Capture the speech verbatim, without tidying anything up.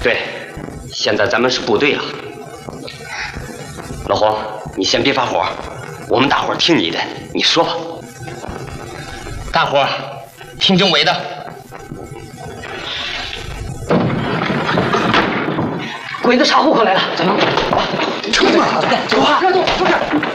对，现在咱们是部队了。老黄，你先别发火，我们大伙儿听你的，你说吧。大伙儿听政委的。鬼子查户口来了，咱们走吧。车呢？走啊！别动，就是。